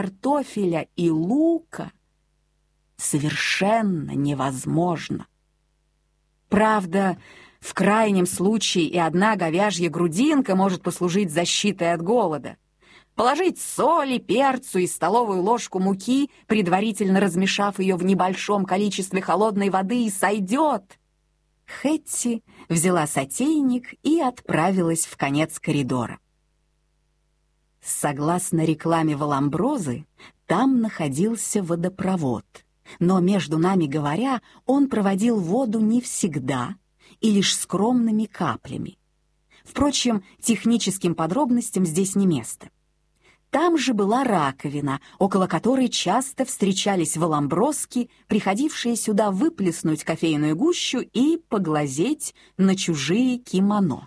картофеля и лука совершенно невозможно. Правда, в крайнем случае и одна говяжья грудинка может послужить защитой от голода. Положить соли, перцу и столовую ложку муки, предварительно размешав ее в небольшом количестве холодной воды, и сойдет. Хэтти взяла сотейник и отправилась в конец коридора. Согласно рекламе Валамброзы, там находился водопровод, но, между нами говоря, он проводил воду не всегда и лишь скромными каплями. Впрочем, техническим подробностям здесь не место. Там же была раковина, около которой часто встречались валамброзки, приходившие сюда выплеснуть кофейную гущу и поглазеть на чужие кимоно.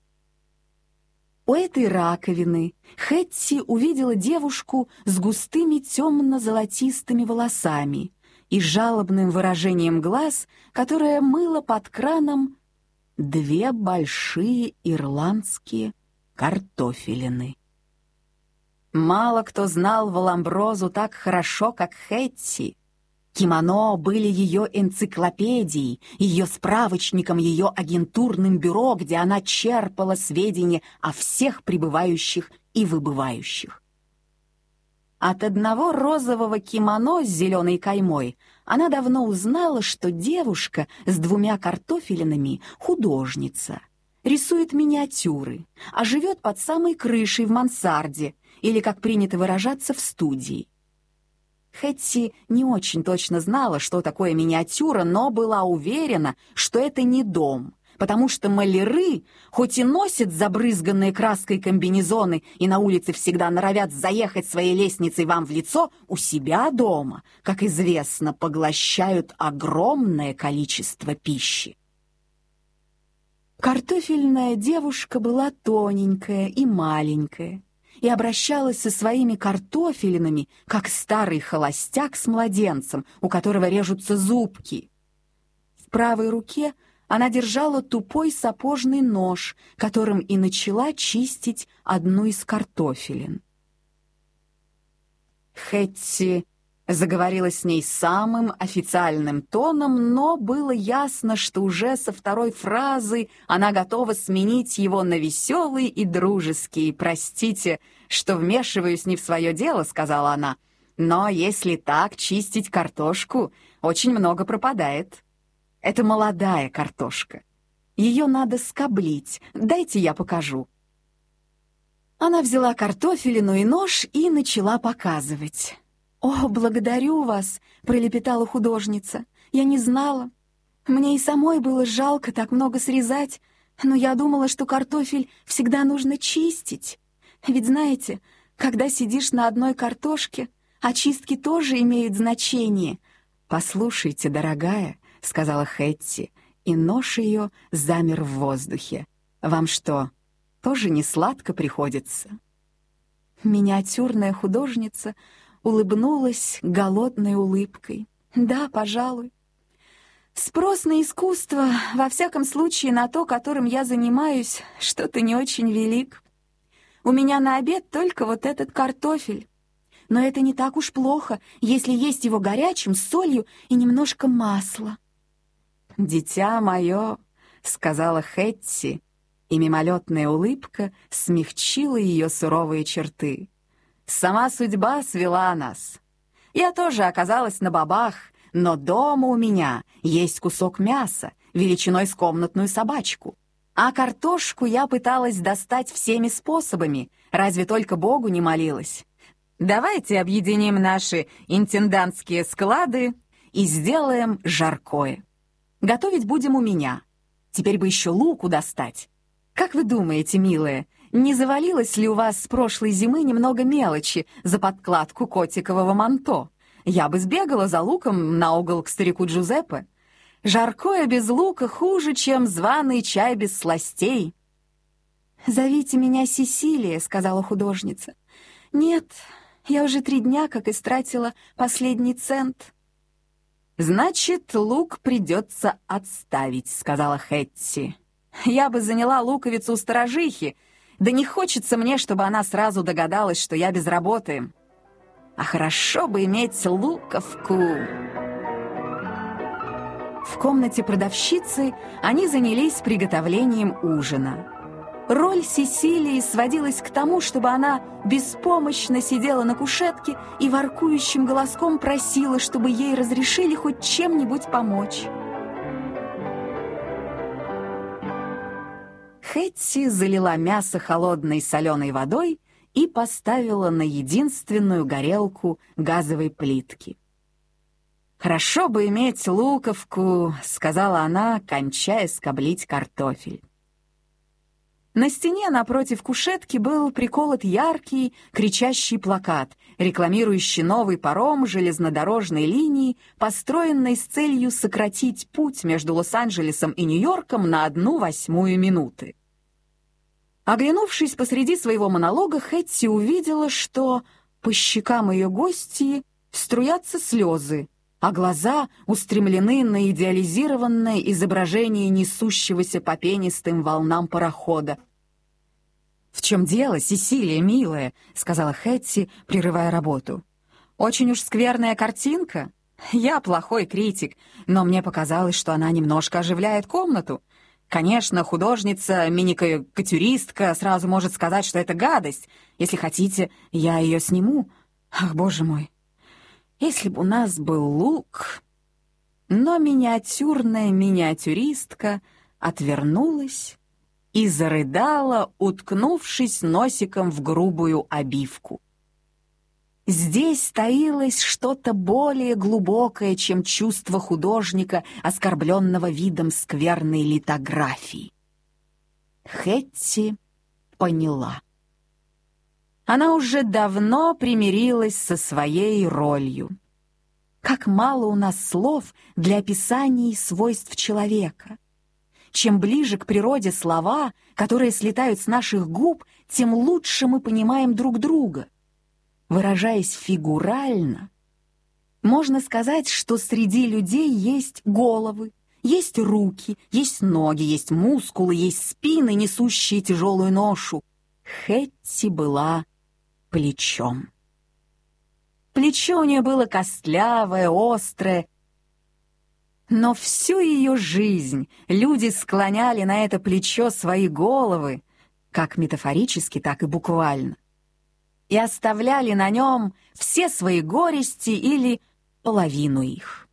У этой раковины Хэтти увидела девушку с густыми темно-золотистыми волосами и жалобным выражением глаз, которая мыла под краном 2 большие ирландские картофелины. Мало кто знал Валамброзу так хорошо, как Хэтти. Кимоно были ее энциклопедией, ее справочником, ее агентурным бюро, где она черпала сведения о всех прибывающих и выбывающих. От одного розового кимоно с зеленой каймой она давно узнала, что девушка с 2 картофелинами — художница, рисует миниатюры, а живет под самой крышей в мансарде, или, как принято выражаться, в студии. Хэтти не очень точно знала, что такое миниатюра, но была уверена, что это не дом, потому что маляры, хоть и носят забрызганные краской комбинезоны и на улице всегда норовят заехать своей лестницей вам в лицо, у себя дома, как известно, поглощают огромное количество пищи. Картофельная девушка была тоненькая и маленькая, и обращалась со своими картофелинами, как старый холостяк с младенцем, у которого режутся зубки. В правой руке она держала тупой сапожный нож, которым и начала чистить одну из картофелин. Хэтти заговорила с ней самым официальным тоном, но было ясно, что уже со 2-й фразы она готова сменить его на веселый и дружеский. «Простите, что вмешиваюсь не в свое дело», — сказала она, «но если так чистить картошку, очень много пропадает. Это молодая картошка. Ее надо скоблить. Дайте я покажу». Она взяла картофелину и нож и начала показывать. «О, благодарю вас», — пролепетала художница. «Я не знала. Мне и самой было жалко так много срезать, но я думала, что картофель всегда нужно чистить. Ведь знаете, когда сидишь на одной картошке, очистки тоже имеют значение». «Послушайте, дорогая», — сказала Хэтти, и нож ее замер в воздухе. «Вам что, тоже не сладко приходится?» Миниатюрная художница улыбнулась голодной улыбкой. «Да, пожалуй. Спрос на искусство, во всяком случае на то, которым я занимаюсь, что-то не очень велик. У меня на обед только вот этот картофель. Но это не так уж плохо, если есть его горячим, с солью и немножко масла». «Дитя мое», — сказала Хэтти, и мимолетная улыбка смягчила ее суровые черты. «Сама судьба свела нас. Я тоже оказалась на бобах, но дома у меня есть кусок мяса, величиной с комнатную собачку. А картошку я пыталась достать всеми способами, разве только Богу не молилась. Давайте объединим наши интендантские склады и сделаем жаркое. Готовить будем у меня. Теперь бы еще луку достать. Как вы думаете, милая, не завалилось ли у вас с прошлой зимы немного мелочи за подкладку котикового манто? Я бы сбегала за луком на угол к старику Джузеппе. Жаркое без лука хуже, чем званый чай без сластей». «Зовите меня Сесилия», — сказала художница. «Нет, я уже 3 дня как истратила последний цент». «Значит, лук придется отставить», — сказала Хэтти. «Я бы заняла луковицу у сторожихи, да не хочется мне, чтобы она сразу догадалась, что я без работы». А хорошо бы иметь луковку. В комнате продавщицы они занялись приготовлением ужина. Роль Сесилии сводилась к тому, чтобы она беспомощно сидела на кушетке и воркующим голоском просила, чтобы ей разрешили хоть чем-нибудь помочь. Хэтти залила мясо холодной соленой водой и поставила на единственную горелку газовой плитки. «Хорошо бы иметь луковку», — сказала она, кончая скоблить картофель. На стене напротив кушетки был приколот яркий, кричащий плакат, рекламирующий новый паром железнодорожной линии, построенный с целью сократить путь между Лос-Анджелесом и Нью-Йорком на 1/8 минуты. Оглянувшись посреди своего монолога, Хэтти увидела, что по щекам ее гостьи струятся слезы, а глаза устремлены на идеализированное изображение несущегося по пенистым волнам парохода. «В чем дело, Сесилия, милая?» — сказала Хэтти, прерывая работу. «Очень уж скверная картинка. Я плохой критик, но мне показалось, что она немножко оживляет комнату. Конечно, художница, миникатюристка сразу может сказать, что это гадость. Если хотите, я ее сниму. Ах, боже мой! Если бы у нас был лук...» Но миниатюрная миниатюристка отвернулась и зарыдала, уткнувшись носиком в грубую обивку. Здесь таилось что-то более глубокое, чем чувство художника, оскорбленного видом скверной литографии. Хэтти поняла. Она уже давно примирилась со своей ролью. Как мало у нас слов для описания свойств человека. Чем ближе к природе слова, которые слетают с наших губ, тем лучше мы понимаем друг друга. Выражаясь фигурально, можно сказать, что среди людей есть головы, есть руки, есть ноги, есть мускулы, есть спины, несущие тяжелую ношу. Хэтти была плечом. Плечо у нее было костлявое, острое, но всю ее жизнь люди склоняли на это плечо свои головы, как метафорически, так и буквально, и оставляли на нем все свои горести или половину их.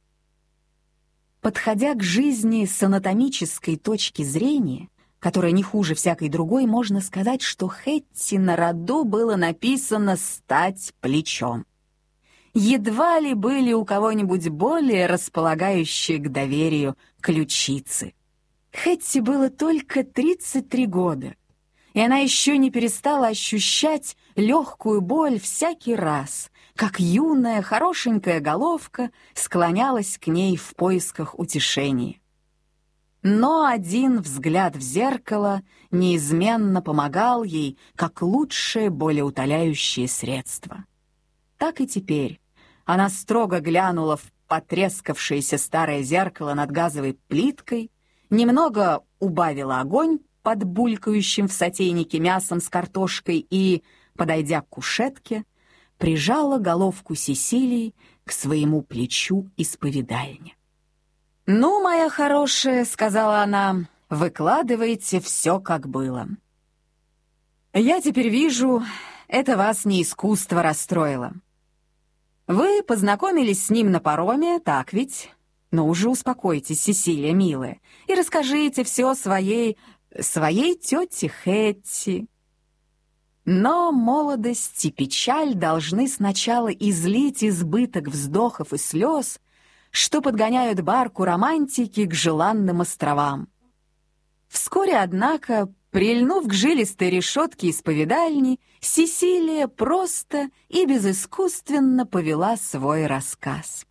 Подходя к жизни с анатомической точки зрения, которая не хуже всякой другой, можно сказать, что Хэтти на роду было написано «стать плечом». Едва ли были у кого-нибудь более располагающие к доверию ключицы. Хэтти было только 33 года, и она еще не перестала ощущать легкую боль всякий раз, как юная хорошенькая головка склонялась к ней в поисках утешения. Но один взгляд в зеркало неизменно помогал ей как лучшее болеутоляющее средство. Так и теперь она строго глянула в потрескавшееся старое зеркало над газовой плиткой, немного убавила огонь под булькающим в сотейнике мясом с картошкой и, подойдя к кушетке, прижала головку Сесилии к своему плечу исповедальни. «Ну, моя хорошая», — сказала она, — «выкладывайте все, как было. Я теперь вижу, это вас не искусство расстроило. Вы познакомились с ним на пароме, так ведь? Но уже успокойтесь, Сесилия, милая, и расскажите все своей тете Хэтти». Но молодость и печаль должны сначала излить избыток вздохов и слез, что подгоняют барку романтики к желанным островам. Вскоре, однако, прильнув к жилистой решетке исповедальни, Сесилия просто и безыскусственно повела свой рассказ.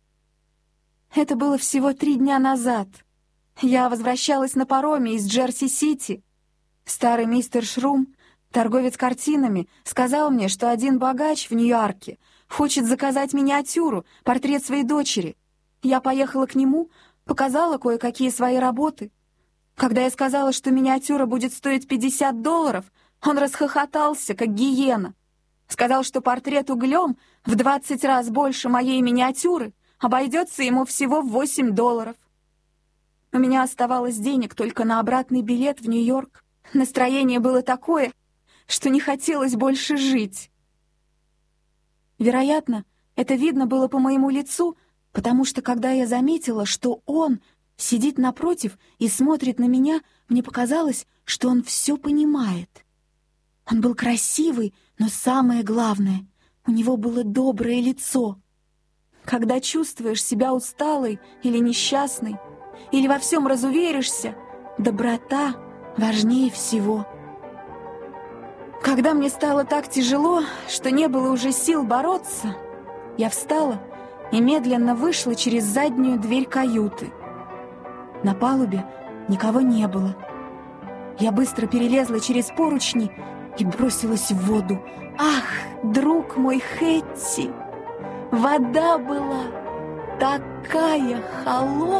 Это было всего 3 дня назад. Я возвращалась на пароме из Джерси-Сити. Старый мистер Шрум, торговец картинами, сказал мне, что один богач в Нью-Йорке хочет заказать миниатюру, портрет своей дочери. Я поехала к нему, показала кое-какие свои работы. Когда я сказала, что миниатюра будет стоить $50, он расхохотался, как гиена. Сказал, что портрет углем в 20 раз больше моей миниатюры обойдется ему всего в $8. У меня оставалось денег только на обратный билет в Нью-Йорк. Настроение было такое, что не хотелось больше жить. Вероятно, это видно было по моему лицу, потому что, когда я заметила, что он сидит напротив и смотрит на меня, мне показалось, что он все понимает. Он был красивый, но самое главное, у него было доброе лицо. Когда чувствуешь себя усталой или несчастной, или во всем разуверишься, доброта важнее всего. Когда мне стало так тяжело, что не было уже сил бороться, я встала и медленно вышла через заднюю дверь каюты. На палубе никого не было. Я быстро перелезла через поручни и бросилась в воду. Ах, друг мой Хэтти! Вода была такая холодная!